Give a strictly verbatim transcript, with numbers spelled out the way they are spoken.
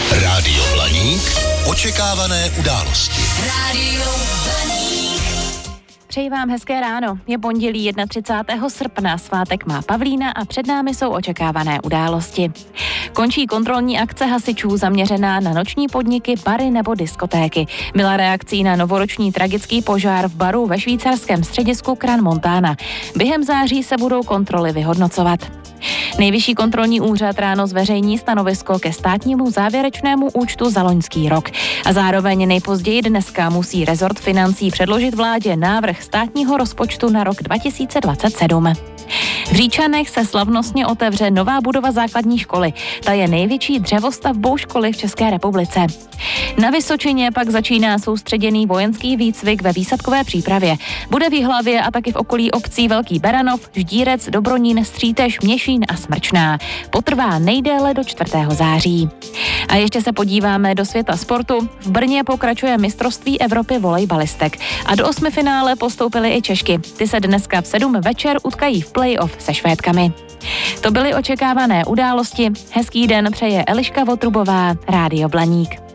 Rádio Blaník. Očekávané události. Rádio Blaník. Přeji vám hezké ráno. Je pondělí třicátého prvního srpna, svátek má Pavlína a před námi jsou očekávané události. Končí kontrolní akce hasičů zaměřená na noční podniky, bary nebo diskotéky. Byla reakcí na novoroční tragický požár v baru ve švýcarském středisku Crans-Montana. Během září se budou kontroly vyhodnocovat. Nejvyšší kontrolní úřad ráno zveřejní stanovisko ke státnímu závěrečnému účtu za loňský rok. A zároveň nejpozději dneska musí rezort financí předložit vládě návrh státního rozpočtu na rok dva tisíce dvacet sedm. V Říčanech se slavnostně otevře nová budova základní školy. Ta je největší dřevostavbou školy v České republice. Na Vysočině pak začíná soustředěný vojenský výcvik ve výsadkové přípravě. Bude v Jihlavě a taky v okolí obcí Velký Beranov, Ždírec, Dobronín, Střítež, Měšín a Smrčná. Potrvá nejdéle do čtvrtého září. A ještě se podíváme do světa sportu. V Brně pokračuje mistrovství Evropy volejbalistek a do osmifinále postoupily i Češky. Ty se dneska v sedm večer utkají v play-off se Švédkami. To byly očekávané události. Hezký den přeje Eliška Votrubová, Rádio Blaník.